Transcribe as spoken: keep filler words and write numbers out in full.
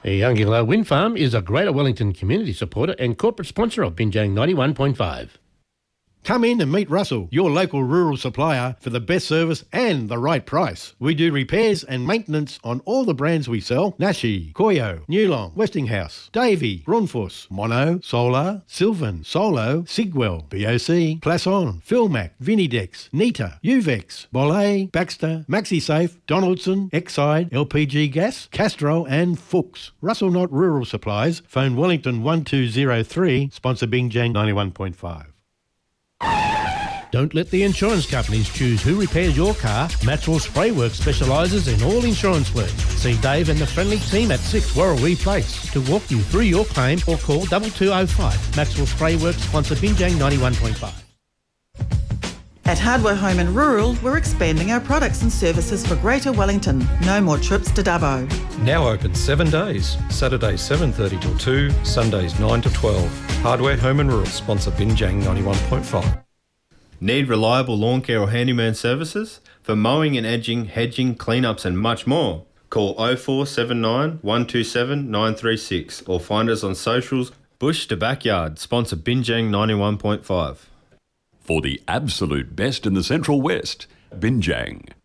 Youngillow Wind Farm is a Greater Wellington community supporter and corporate sponsor of Binjang ninety-one point five. Come in and meet Russell, your local rural supplier, for the best service and the right price. We do repairs and maintenance on all the brands we sell: Nashi, Koyo, Newlong, Westinghouse, Davey, Runfuss, Mono, Solar, Sylvan, Solo, Sigwell, B O C, Plasson, Philmac, Vinidex, Nita, Uvex, Bolle, Baxter, MaxiSafe, Donaldson, Exide, L P G Gas, Castrol and Fuchs. Russell Knott Rural Supplies. Phone Wellington one two zero three. Sponsor Binjang ninety-one point five. Don't let the insurance companies choose who repairs your car. Maxwell Spray Works specialises in all insurance work. See Dave and the friendly team at six Warrawee Place to walk you through your claim, or call double two oh five. Maxwell Spray Works, sponsor Binjang ninety-one point five. At Hardware Home and Rural, we're expanding our products and services for Greater Wellington. No more trips to Dubbo. Now open seven days. Saturdays seven thirty till two, Sundays nine to twelve. Hardware Home and Rural, sponsor Binjang ninety-one point five. Need reliable lawn care or handyman services? For mowing and edging, hedging, cleanups and much more? Call oh four seven nine, one two seven, nine three six or find us on socials. Bush to Backyard, sponsor Binjang ninety-one point five. For the absolute best in the Central West, Binjang.